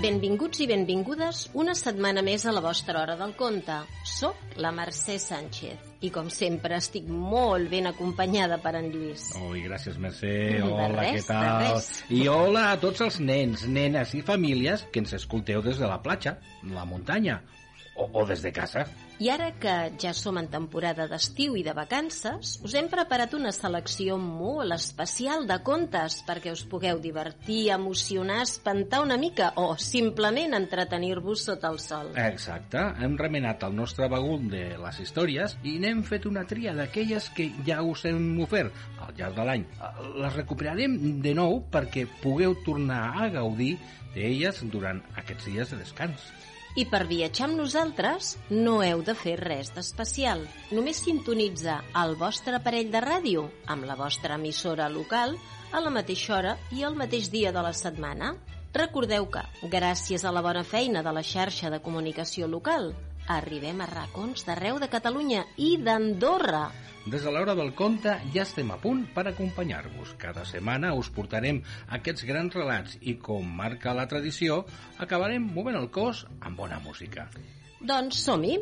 Benvinguts i benvingudes una setmana més a la vostra hora del conte. Soc la Mercè Sánchez i, com sempre, estic molt ben acompanyada per en Lluís. Ui, gràcies, Mercè. Hola, res, què tal? I hola a tots els nens, nenes i famílies que ens escolteu des de la platja, la muntanya o des de casa. I ara que ja som en temporada d'estiu i de vacances, us hem preparat una selecció molt especial de contes perquè us pugueu divertir, emocionar, espantar una mica o simplement entretenir-vos sota el sol. Exacte, hem remenat el nostre bagul de les històries i n'hem fet una tria d'aquelles que ja us hem ofert al llarg de l'any. Les recuperarem de nou perquè pugueu tornar a gaudir d'elles durant aquests dies de descans. I per viatjar amb nosaltres no heu de fer res d'especial. Només sintonitzar el vostre aparell de ràdio amb la vostra emissora local a la mateixa hora i el mateix dia de la setmana. Recordeu que, gràcies a la bona feina de la xarxa de comunicació local, arribem a racons d'arreu de Catalunya i d'Andorra. Des de l'hora del conte ja estem a punt per acompanyar-vos. Cada setmana us portarem aquests grans relats i, com marca la tradició, acabarem movent el cos amb bona música. Doncs som-hi.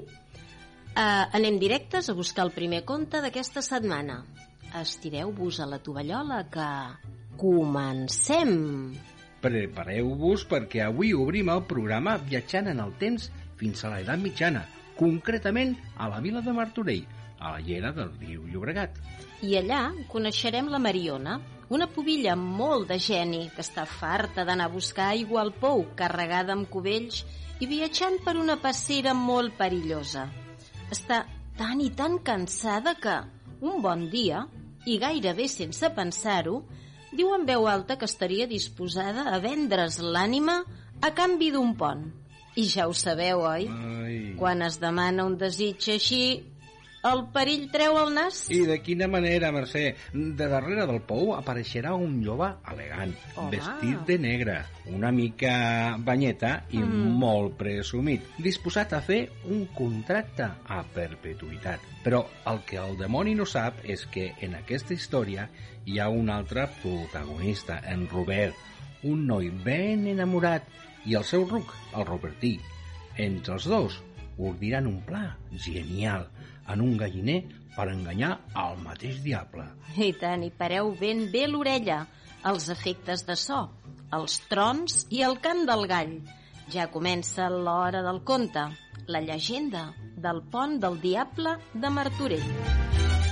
Anem directes a buscar el primer conte d'aquesta setmana. Estireu-vos a la tovallola que comencem! Prepareu-vos perquè avui obrim el programa viatjant en el temps fins a l'edat mitjana, concretament a la vila de Martorell, a la llera del riu Llobregat. I allà coneixerem la Mariona, una pubilla molt de geni que està farta d'anar a buscar aigua al pou carregada amb cubells i viatjant per una passera molt perillosa. Està tan i tan cansada que, un bon dia, i gairebé sense pensar-ho, diu en veu alta que estaria disposada a vendre's l'ànima a canvi d'un pont. I ja ho sabeu, oi? Ai. Quan es demana un desig així, el perill treu el nas. I de quina manera, Mercè? De darrere del pou apareixerà un jove elegant, vestit de negre, una mica banyeta i molt presumit, disposat a fer un contracte a perpetuïtat. Però el que el demoni no sap és que en aquesta història hi ha un altre protagonista, en Robert, un noi ben enamorat, i el seu ruc, el Robertí. Entre els dos ordiran un pla genial en un galliner per enganyar el mateix diable. I tant, i pareu ben bé l'orella, els efectes de so, els trons i el cant del gall. Ja comença l'hora del conte, la llegenda del pont del diable de Martorell.